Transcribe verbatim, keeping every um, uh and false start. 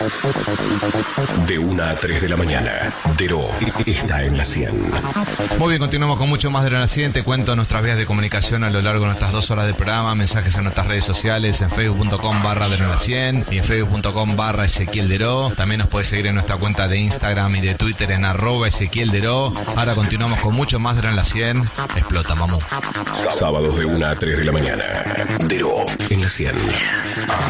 De una a tres de la mañana, Dero está en la cien. Muy bien, continuamos con mucho más de la cien. Te cuento nuestras vías de comunicación a lo largo de nuestras dos horas de programa. Mensajes en nuestras redes sociales, en facebook punto com barra de la cien y en facebook punto com barra Ezequiel Dero. También nos puedes seguir en nuestra cuenta de Instagram y de Twitter en arroba Ezequiel Dero. Ahora continuamos con mucho más de la cien. Explota, mamú. Sábados de una a tres de la mañana, Dero en la cien.